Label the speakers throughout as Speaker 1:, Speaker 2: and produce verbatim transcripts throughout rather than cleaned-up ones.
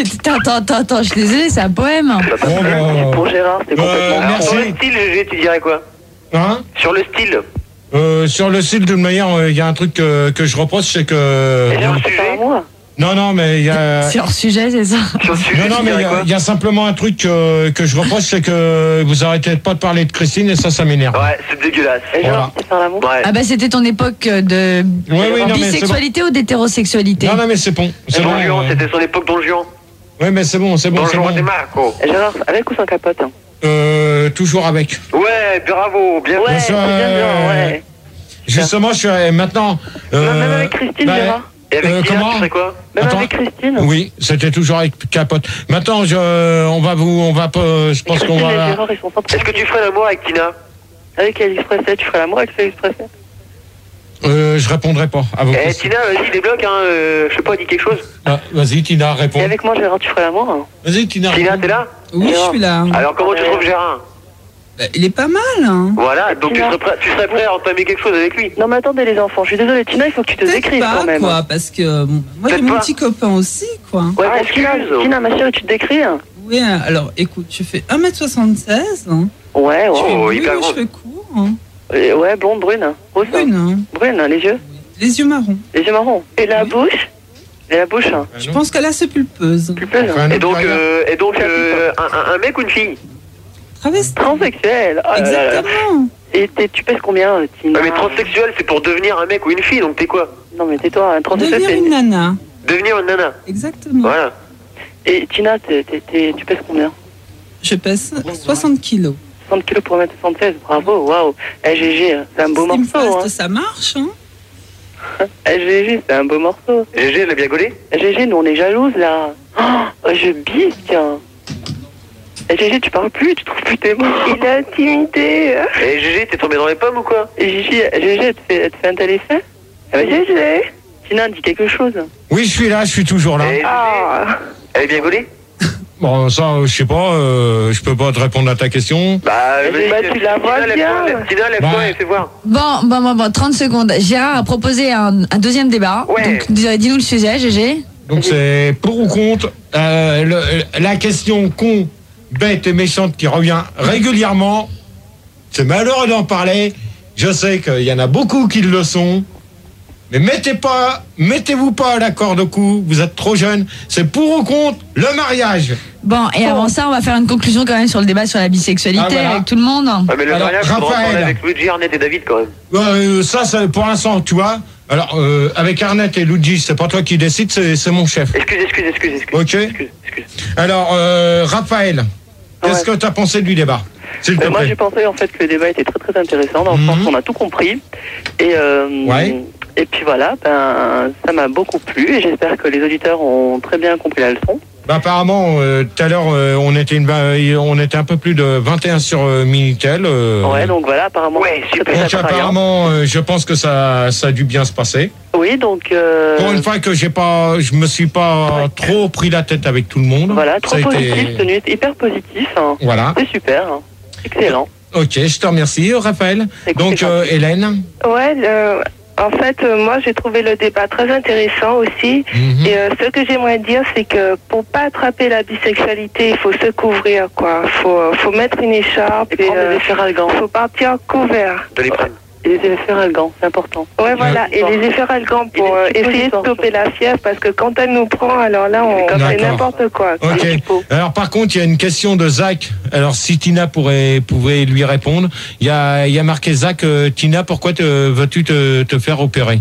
Speaker 1: Attends, attends, attends, je suis désolée, c'est un poème.
Speaker 2: Bah,
Speaker 3: Bon, bah,
Speaker 2: pour Gérard, c'est
Speaker 3: euh,
Speaker 2: complètement...
Speaker 4: Alors,
Speaker 3: merci.
Speaker 4: sur le style, G G, tu dirais quoi?
Speaker 3: Hein
Speaker 4: Sur le style.
Speaker 3: euh, Sur le style, de toute manière, il y a un truc que, que je reproche, c'est que...
Speaker 4: Et sur le
Speaker 2: Par
Speaker 4: sujet?
Speaker 2: moi.
Speaker 3: Non, non, mais il y a...
Speaker 1: C'est hors sujet, c'est ça.
Speaker 4: Sur le sujet,
Speaker 3: Non, non,
Speaker 4: tu
Speaker 3: mais il
Speaker 4: dirais
Speaker 3: y,
Speaker 4: quoi?
Speaker 3: a- il y a simplement un truc que, que je reproche, c'est que vous arrêtez pas de parler de Christine et ça, ça m'énerve.
Speaker 4: Ouais, c'est dégueulasse.
Speaker 2: Et
Speaker 3: Voilà.
Speaker 2: Gérard, c'est faire l'amour.
Speaker 4: Ouais.
Speaker 1: Ah bah c'était ton époque de
Speaker 3: Oui, oui, non, mais c'est bon.
Speaker 1: bisexualité ou d'hétérosexualité?
Speaker 3: Non, non, mais c'est bon. C'est
Speaker 4: Don
Speaker 3: bon.
Speaker 4: Juan,
Speaker 3: euh,
Speaker 4: c'était son époque Don Juan.
Speaker 3: Ouais, mais c'est bon, c'est bon,
Speaker 4: Don
Speaker 3: c'est
Speaker 4: Juan de
Speaker 3: bon.
Speaker 4: Marco.
Speaker 2: Et Gérard, avec ou sans capote hein?
Speaker 3: Euh, toujours avec.
Speaker 4: Ouais, bravo, bien
Speaker 2: Ouais,
Speaker 3: Bien
Speaker 2: c'est
Speaker 3: sûr,
Speaker 2: bien,
Speaker 3: euh,
Speaker 2: bien, ouais.
Speaker 3: Justement, je suis euh, maintenant.
Speaker 2: Non,
Speaker 3: euh,
Speaker 2: même avec Christine,
Speaker 3: bah,
Speaker 2: Gérard.
Speaker 4: Et avec
Speaker 3: Euh,
Speaker 4: Tina,
Speaker 3: comment
Speaker 4: tu ferais quoi?
Speaker 2: Même
Speaker 3: Attends.
Speaker 2: avec Christine.
Speaker 3: Oui, c'était toujours avec capote. Maintenant, je, on va vous, on va pas, je pense qu'on
Speaker 2: Christine et
Speaker 3: va.
Speaker 2: Gérard, ils sont pas
Speaker 4: Est-ce que tu ferais l'amour avec Tina?
Speaker 2: Avec Elvis Presley, tu ferais l'amour avec Elvis Presley?
Speaker 3: Euh, je répondrai pas à vos
Speaker 4: Eh,
Speaker 3: questions.
Speaker 4: Tina, vas-y, débloque, hein. euh, Je sais pas, dis quelque chose.
Speaker 3: Ah, vas-y, Tina, réponds.
Speaker 2: Et avec moi, Gérard, tu ferais l'amour hein?
Speaker 3: Vas-y, Tina.
Speaker 4: Tina,
Speaker 3: réponds.
Speaker 4: t'es là?
Speaker 5: Oui, je suis là.
Speaker 4: Alors, comment tu
Speaker 2: Ouais.
Speaker 4: trouves Gérard?
Speaker 5: Bah, il est pas mal, hein.
Speaker 4: Voilà, donc tu
Speaker 2: Tina.
Speaker 4: serais, prêt, tu serais prêt à entamer quelque chose avec lui?
Speaker 2: Non, mais attendez, les enfants, je suis désolée, Tina, il faut que tu te
Speaker 5: Peut-être
Speaker 2: décrives
Speaker 5: pas,
Speaker 2: quand même.
Speaker 5: quoi, parce que euh, bon, moi j'ai
Speaker 4: Peut-être
Speaker 5: mon
Speaker 4: pas.
Speaker 5: petit copain aussi, quoi.
Speaker 2: Ouais,
Speaker 4: Ah,
Speaker 2: bon, Tina,
Speaker 4: excuse.
Speaker 2: Tina, ma chérie, tu te décris hein?
Speaker 5: Oui, hein, alors écoute, je fais un mètre soixante-seize, hein.
Speaker 2: Ouais,
Speaker 5: Je
Speaker 2: ouais.
Speaker 5: fais
Speaker 4: Oh,
Speaker 5: brune
Speaker 4: hyper
Speaker 5: aux
Speaker 4: grande.
Speaker 5: cheveux courts, hein.
Speaker 2: Et ouais, blonde, brune. Rose, hein.
Speaker 5: Brune, hein.
Speaker 2: Brune, hein, les yeux.
Speaker 5: Les yeux marrons.
Speaker 2: Les yeux marrons. Et la
Speaker 5: Oui.
Speaker 2: bouche? Et la bouche hein?
Speaker 5: Je pense qu'elle a assez pulpeuse.
Speaker 2: Pulpeuse.
Speaker 3: Enfin,
Speaker 4: Et
Speaker 3: un
Speaker 4: donc,
Speaker 3: autre
Speaker 4: euh, et donc euh, un, un- un mec ou une fille?
Speaker 5: Travesti.
Speaker 2: Transsexuel. Oh là là là.
Speaker 5: Exactement.
Speaker 2: Et t'es- tu pèses combien, euh, Tina?
Speaker 4: Ouais, mais transsexuel, c'est pour devenir un mec ou une fille, donc t'es quoi?
Speaker 2: Non, mais tais-toi, un transsexuel,
Speaker 5: Devenir
Speaker 2: c'est...
Speaker 5: une nana.
Speaker 4: Devenir une nana.
Speaker 5: Exactement.
Speaker 4: Voilà.
Speaker 2: Et Tina, t'es- t'es- t'es- tu pèses combien?
Speaker 5: Je pèse soixante kilos.
Speaker 2: soixante kilos pour un mètre soixante-seize, bravo, waouh. Eh, G G, c'est un beau
Speaker 5: Steam
Speaker 2: morceau,
Speaker 5: Fast,
Speaker 2: hein.
Speaker 5: ça marche, hein.
Speaker 2: Eh, G G, c'est un beau morceau.
Speaker 4: G G, elle a bien gaulé?
Speaker 2: Eh, G G, nous, on est jalouses, là. Oh, je bise, tiens. Eh, G G, tu parles plus, tu trouves plus tes mots. Il est intimidé.
Speaker 4: Et G G, t'es tombé dans les pommes ou quoi?
Speaker 2: Et Gigi, G G, elle te fait, elle te fait un tel effet? G G. Tina, dis quelque chose.
Speaker 3: Oui, je suis là, je suis toujours là.
Speaker 4: Et G G,
Speaker 2: Ah.
Speaker 4: elle est bien gaulée?
Speaker 3: Bon, ça, euh, je sais pas, euh, je peux pas te répondre à ta question.
Speaker 4: Bah,
Speaker 2: Eh
Speaker 4: vas-y,
Speaker 2: bah, tu la vois
Speaker 4: Tina,
Speaker 2: bien.
Speaker 4: lève-toi, Tina, lève-toi
Speaker 3: Ouais.
Speaker 4: et fais voir.
Speaker 1: Bon, bon, bon, bon, trente secondes. Gérard a proposé un, un deuxième débat.
Speaker 4: Ouais.
Speaker 1: Donc, dis- dis-nous le sujet, G G.
Speaker 3: Donc c'est pour ou contre euh, le- la question con, bête et méchante qui revient régulièrement. C'est malheureux d'en parler. Je sais qu'il y en a beaucoup qui le sont. Mais mettez pas, mettez-vous pas à la corde au cou. Vous êtes trop jeune. C'est pour ou contre le mariage.
Speaker 1: Bon, et avant ça, on va faire une conclusion quand même sur le débat sur la bisexualité
Speaker 3: Ah, voilà.
Speaker 1: avec tout le monde.
Speaker 4: Ah, mais le
Speaker 3: Alors,
Speaker 4: mariage, faudra en
Speaker 3: Raphaël.
Speaker 4: parler avec Luigi, Arnett et David quand même.
Speaker 3: Euh, ça, ça, pour l'instant, tu vois. Alors, euh, avec Arnett et Luigi, c'est pas toi qui décide, c'est, c'est mon chef.
Speaker 4: Excuse, excuse, excuse, excuse.
Speaker 3: Ok.
Speaker 4: Excuse, excuse.
Speaker 3: Alors, euh, Raphaël, qu'est-ce
Speaker 2: Ouais.
Speaker 3: que tu as pensé du débat, s'il te
Speaker 2: Euh, moi,
Speaker 3: plaît?
Speaker 2: j'ai pensé en fait que le débat était très très intéressant dans le
Speaker 3: Mhm.
Speaker 2: sens qu'on a tout compris. Et, euh,
Speaker 3: Ouais.
Speaker 2: et puis voilà, ben, ça m'a beaucoup plu et j'espère que les auditeurs ont très bien compris la leçon.
Speaker 3: Bah, apparemment, euh, tout à l'heure, euh, on était une, euh, on était un peu plus de vingt et un sur euh, Minitel. euh,
Speaker 2: Ouais, donc voilà, apparemment.
Speaker 4: Ouais,
Speaker 2: très,
Speaker 4: super.
Speaker 2: très
Speaker 3: donc
Speaker 2: attrayant.
Speaker 3: apparemment, euh, je pense que ça, ça a dû bien se passer.
Speaker 2: Oui, donc. euh,
Speaker 3: Pour une fois que j'ai pas, je me suis pas trop pris la tête avec tout le monde.
Speaker 2: Voilà, trop
Speaker 3: Ça a été-
Speaker 2: positif, tenu hyper positif. hein.
Speaker 3: Voilà.
Speaker 2: C'est super, hein. Excellent.
Speaker 3: Ok, je te remercie, Raphaël.
Speaker 2: Écoute,
Speaker 3: Donc,
Speaker 2: c'est
Speaker 3: euh,
Speaker 2: gentil.
Speaker 3: Hélène.
Speaker 6: Ouais, le- en fait, euh, moi j'ai trouvé le débat très intéressant aussi.
Speaker 3: Mhm.
Speaker 6: Et euh, ce que j'aimerais dire, c'est que pour pas attraper la bisexualité, il faut se couvrir, quoi. Faut, euh, faut mettre une écharpe
Speaker 2: Et
Speaker 6: et,
Speaker 2: prendre
Speaker 6: euh,
Speaker 2: des efferalgans.
Speaker 6: faut partir couvert.
Speaker 4: De les prendre.
Speaker 2: Et les efferalgans, c'est important.
Speaker 6: Ouais, voilà. Et les efferalgans
Speaker 2: Et
Speaker 6: pour
Speaker 2: les
Speaker 6: euh,
Speaker 2: petits
Speaker 6: essayer de
Speaker 2: pots,
Speaker 6: stopper la fièvre, parce que quand elle nous prend, alors là, on
Speaker 3: D'accord.
Speaker 6: fait n'importe quoi. quoi.
Speaker 3: Ok.
Speaker 2: Les pots.
Speaker 3: Alors par contre, il y a une question de Zach. Alors si Tina pourrait pouvait lui répondre, il y a il y a marqué Zach. euh, Tina, pourquoi te, veux-tu te, te faire opérer?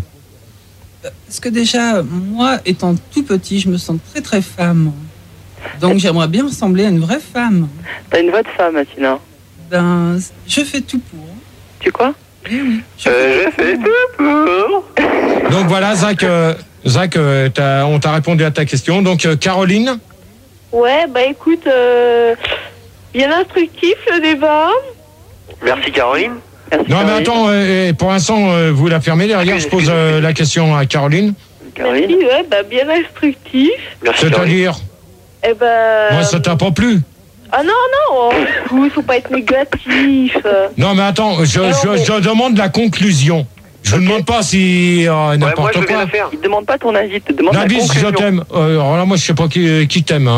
Speaker 5: Parce que déjà, moi, étant tout petit, je me sens très très femme. Donc j'aimerais bien ressembler à une vraie femme.
Speaker 2: T'as une voix de femme, Tina.
Speaker 5: Ben, je fais tout pour.
Speaker 2: Tu quoi?
Speaker 5: Oui, oui. Je
Speaker 4: Euh, je fais
Speaker 5: pour.
Speaker 4: tout pour.
Speaker 3: Donc voilà, Zach. euh, Zach, euh, t'as- on t'a répondu à ta question. Donc euh, Caroline.
Speaker 6: Ouais, bah écoute, euh, bien instructif le débat.
Speaker 4: Merci Caroline.
Speaker 2: Merci,
Speaker 3: Non mais
Speaker 2: Caroline.
Speaker 3: attends, euh, pour l'instant, euh, vous la fermez derrière. Je pose euh, la question à Caroline.
Speaker 2: Caroline.
Speaker 6: Merci, ouais, bah bien instructif.
Speaker 4: Merci Caroline.
Speaker 3: C'est-à-dire,
Speaker 6: Eh ben.
Speaker 3: moi, ça t'a pas plu?
Speaker 6: Ah non, non, oui, faut pas être négatif.
Speaker 3: Non mais attends, je, je, je demande la conclusion. Je ne demande pas si euh,
Speaker 4: Ouais, moi
Speaker 3: n'importe
Speaker 4: je veux bien
Speaker 3: quoi.
Speaker 4: la faire.
Speaker 2: Il te demande pas ton avis, il te demande la
Speaker 3: Nabis, je
Speaker 2: conclusion.
Speaker 3: t'aime. Euh, alors là, moi, je sais pas qui, qui t'aime. Hein.